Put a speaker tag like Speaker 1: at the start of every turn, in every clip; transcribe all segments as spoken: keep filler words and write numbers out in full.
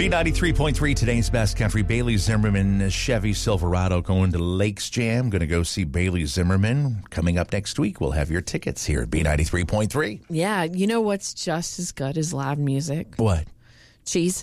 Speaker 1: B ninety-three point three, today's best country. Bailey Zimmerman, Chevy Silverado going to Lakes Jam. Going to go see Bailey Zimmerman. Coming up next week, we'll have your tickets here at B ninety-three point three.
Speaker 2: Yeah, you know what's just as good as loud music?
Speaker 1: What?
Speaker 2: Cheese.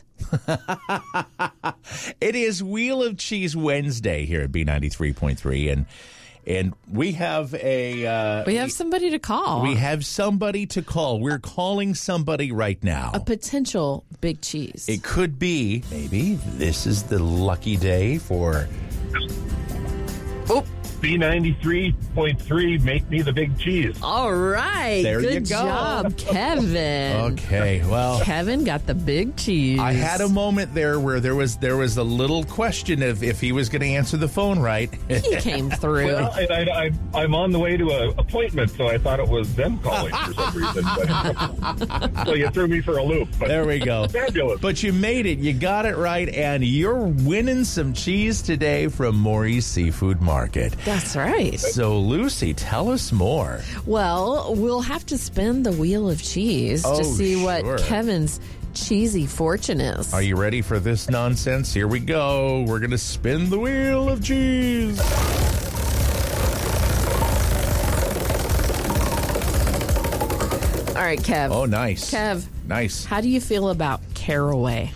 Speaker 1: It is Wheel of Cheese Wednesday here at B ninety-three point three, and and we have a uh,
Speaker 2: we have somebody to call.
Speaker 1: We have somebody to call. We're calling somebody right now.
Speaker 2: A potential big cheese.
Speaker 1: It could be, maybe, this is the lucky day for...
Speaker 2: Oh.
Speaker 3: B ninety-three point three, make me the big cheese.
Speaker 2: All right.
Speaker 1: There
Speaker 2: Good
Speaker 1: you go.
Speaker 2: job, Kevin.
Speaker 1: Okay, well...
Speaker 2: Kevin got the big cheese.
Speaker 1: I had a moment there where there was there was a little question of if he was going to answer the phone right.
Speaker 2: He came through.
Speaker 3: Well, and I, I, I'm on the way to an appointment, so I thought it was them calling for some reason. But, so you threw me for a loop. But
Speaker 1: there we go.
Speaker 3: Fabulous.
Speaker 1: But you made it. You got it right, and you're winning some cheese today from Maury's Seafood Market.
Speaker 2: That's right.
Speaker 1: So, Lucy, tell us more.
Speaker 2: Well, we'll have to spin the wheel of cheese
Speaker 1: oh,
Speaker 2: to see
Speaker 1: sure.
Speaker 2: what Kevin's cheesy fortune is.
Speaker 1: Are you ready for this nonsense? Here we go. We're going to spin the wheel of cheese.
Speaker 2: All right, Kev.
Speaker 1: Oh, nice.
Speaker 2: Kev.
Speaker 1: Nice.
Speaker 2: How do you feel about caraway?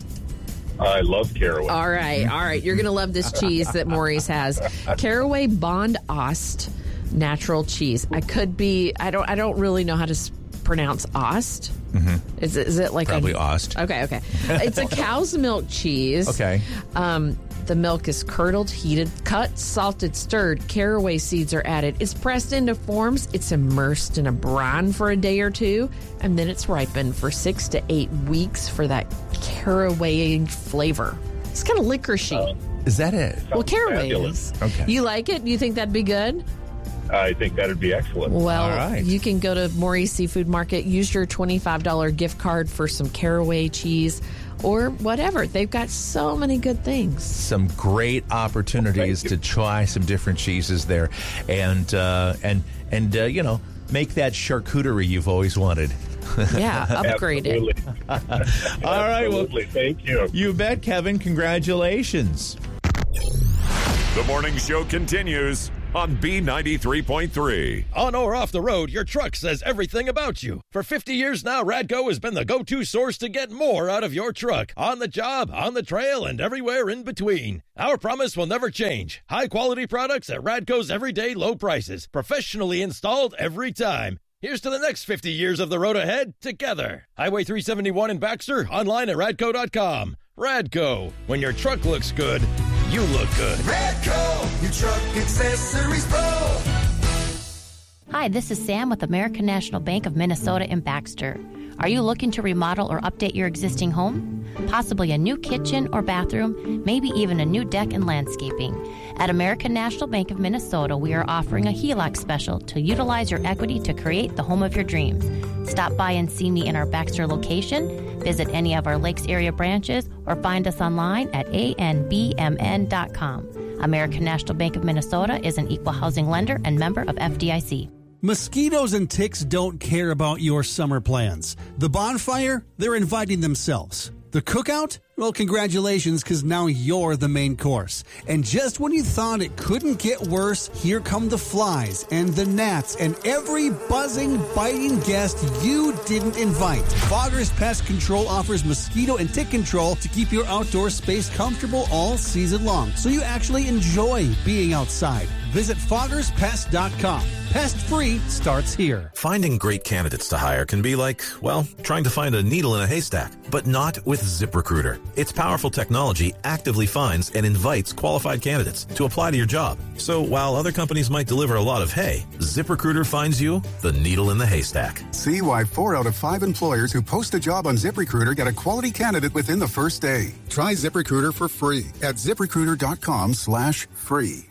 Speaker 3: I love caraway.
Speaker 2: All right, all right. You're going to love this cheese that Maurice has. Caraway Bond Ost natural cheese. I could be, I don't I don't really know how to s- pronounce Ost. Mm-hmm. Is, it, is it like
Speaker 1: Probably
Speaker 2: a,
Speaker 1: Ost.
Speaker 2: Okay, okay. It's a cow's milk cheese.
Speaker 1: Okay.
Speaker 2: Um, the milk is curdled, heated, cut, salted, stirred. Caraway seeds are added. It's pressed into forms. It's immersed in a brine for a day or two, and then it's ripened for six to eight weeks for that caraway flavor. It's kind of licoricey.
Speaker 3: Uh,
Speaker 1: Is that it?
Speaker 2: Well, caraway
Speaker 3: fabulous.
Speaker 2: is.
Speaker 1: Okay.
Speaker 2: You like it? You think that'd be good?
Speaker 3: I think that would be excellent.
Speaker 2: Well,
Speaker 1: All right.
Speaker 2: you can go to Maury's Seafood Market, use your twenty-five dollars gift card for some caraway cheese or whatever. They've got so many good things.
Speaker 1: Some great opportunities to try some different cheeses there, and uh, and and uh, you know, make that charcuterie you've always wanted.
Speaker 2: Yeah, upgrade
Speaker 3: Absolutely.
Speaker 2: it.
Speaker 1: All right, well,
Speaker 3: Absolutely. Thank you.
Speaker 1: You bet, Kevin. Congratulations.
Speaker 4: The morning show continues on B ninety-three point three.
Speaker 5: On or off the road, your truck says everything about you. For fifty years now, Radco has been the go-to source to get more out of your truck. On the job, on the trail, and everywhere in between. Our promise will never change. High-quality products at Radco's everyday low prices. Professionally installed every time. Here's to the next fifty years of the road ahead together. Highway three seventy-one in Baxter, online at radco dot com. Radco, when your truck looks good, you look good.
Speaker 6: Radco, your truck accessories pro.
Speaker 7: Hi, this is Sam with American National Bank of Minnesota in Baxter. Are you looking to remodel or update your existing home? Possibly a new kitchen or bathroom, maybe even a new deck and landscaping. At American National Bank of Minnesota, we are offering a H E L O C special to utilize your equity to create the home of your dreams. Stop by and see me in our Baxter location, visit any of our Lakes area branches, or find us online at a n b m n dot com. American National Bank of Minnesota is an equal housing lender and member of F D I C.
Speaker 8: Mosquitoes and ticks don't care about your summer plans. The bonfire, they're inviting themselves. The cookout? Well, congratulations, because now you're the main course. And just when you thought it couldn't get worse, here come the flies and the gnats and every buzzing, biting guest you didn't invite. Foggers Pest Control offers mosquito and tick control to keep your outdoor space comfortable all season long, so you actually enjoy being outside. Visit foggers pest dot com. Pest free starts here.
Speaker 9: Finding great candidates to hire can be like, well, trying to find a needle in a haystack, but not with ZipRecruiter. Its powerful technology actively finds and invites qualified candidates to apply to your job. So while other companies might deliver a lot of hay, ZipRecruiter finds you the needle in the haystack.
Speaker 10: See why four out of five employers who post a job on ZipRecruiter get a quality candidate within the first day. Try ZipRecruiter for free at ZipRecruiter dot com slash free.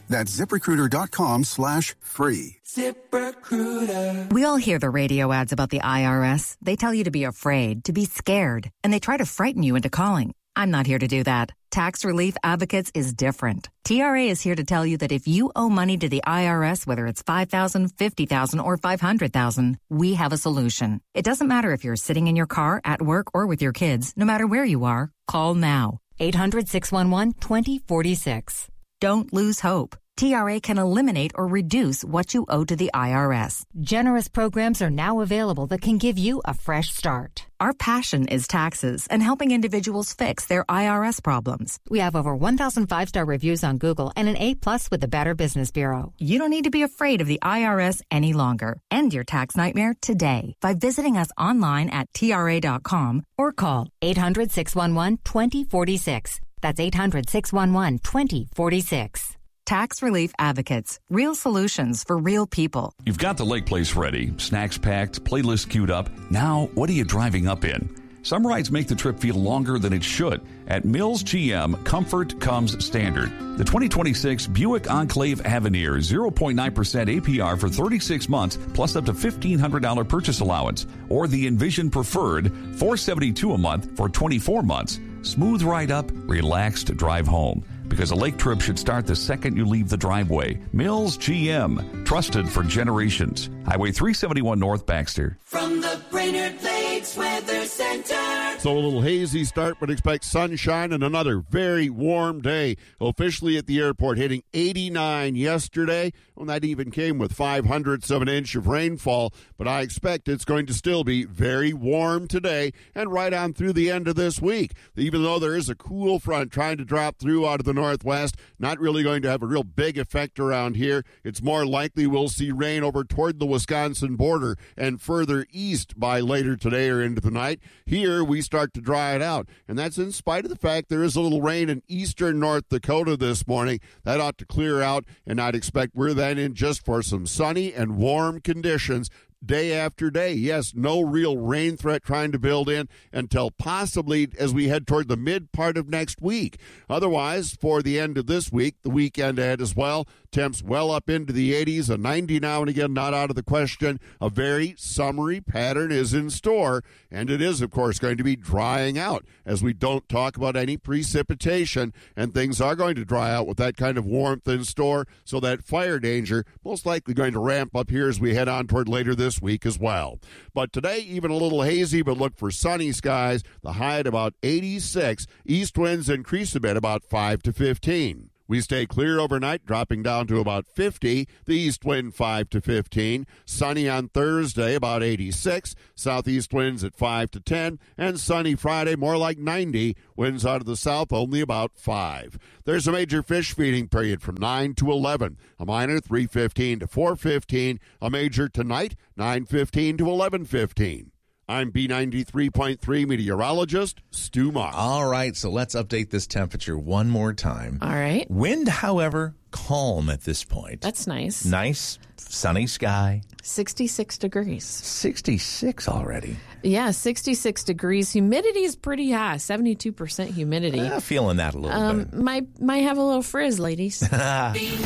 Speaker 10: That's ZipRecruiter.com slash free.
Speaker 6: ZipRecruiter.
Speaker 11: We all hear the radio ads about the I R S. They tell you to be afraid, to be scared, and they try to frighten you into calling. I'm not here to do that. Tax Relief Advocates is different. T R A is here to tell you that if you owe money to the I R S, whether it's five thousand dollars, fifty thousand dollars, or five hundred thousand dollars, we have a solution. It doesn't matter if you're sitting in your car, at work, or with your kids. No matter where you are, call now. eight hundred, six one one, two zero four six. Don't lose hope. T R A can eliminate or reduce what you owe to the I R S.
Speaker 12: Generous programs are now available that can give you a fresh start.
Speaker 11: Our passion is taxes and helping individuals fix their I R S problems.
Speaker 12: We have over one thousand five-star reviews on Google and an A-plus with the Better Business Bureau.
Speaker 11: You don't need to be afraid of the I R S any longer. End your tax nightmare today by visiting us online at T R A dot com or call
Speaker 12: eight hundred, six one one, two zero four six. That's eight hundred, six one one, two zero four six.
Speaker 11: Tax Relief Advocates. Real solutions for real people.
Speaker 13: You've got the lake place ready, snacks packed, playlist queued up. Now, what are you driving up in? Some rides make the trip feel longer than it should. At Mills G M, comfort comes standard. The twenty twenty-six Buick Enclave Avenir, zero point nine percent A P R for thirty-six months, plus up to fifteen hundred dollars purchase allowance. Or the Envision Preferred, four hundred seventy-two dollars a month for twenty-four months. Smooth ride up, relaxed drive home. Because a lake trip should start the second you leave the driveway. Mills G M, trusted for generations. Highway three seventy-one North, Baxter.
Speaker 6: From the Brainerd Lakes Weather Center.
Speaker 14: So a little hazy start, but expect sunshine and another very warm day. Officially at the airport, hitting eighty-nine yesterday. Well, that even came with five hundredths of an inch of rainfall. But I expect it's going to still be very warm today and right on through the end of this week. Even though there is a cool front trying to drop through out of the northwest, not really going to have a real big effect around here. It's more likely we'll see rain over toward the Wisconsin border and further east by later today or into the night. Here we start to dry it out, and that's in spite of the fact there is a little rain in eastern North Dakota this morning. That ought to clear out, and I'd expect we're then in just for some sunny and warm conditions day after day. Yes, no real rain threat trying to build in until possibly as we head toward the mid part of next week. Otherwise, for the end of this week, the weekend ahead as well, temps well up into the eighties, a ninety now and again not out of the question. A very summery pattern is in store, and it is, of course, going to be drying out as we don't talk about any precipitation, and things are going to dry out with that kind of warmth in store, so that fire danger most likely going to ramp up here as we head on toward later this This week as well. But today, even a little hazy, but look for sunny skies. The high at about eighty-six. East winds increase a bit, about five to fifteen. We stay clear overnight, dropping down to about fifty. The east wind five to fifteen. Sunny on Thursday, about eighty-six. Southeast winds at five to ten. And sunny Friday, more like ninety. Winds out of the south, only about five. There's a major fish feeding period from nine to eleven. A minor, three fifteen to four fifteen. A major tonight, nine fifteen to eleven fifteen. I'm B ninety-three point three meteorologist Stu Moss.
Speaker 1: All right, so let's update this temperature one more time.
Speaker 2: All right.
Speaker 1: Wind, however, calm at this point.
Speaker 2: That's nice.
Speaker 1: Nice, sunny sky.
Speaker 2: sixty-six degrees.
Speaker 1: sixty-six already.
Speaker 2: Yeah, sixty-six degrees. Humidity is pretty high, seventy-two percent humidity.
Speaker 1: Uh, feeling that a little
Speaker 2: um,
Speaker 1: bit.
Speaker 2: Might, might have a little frizz, ladies.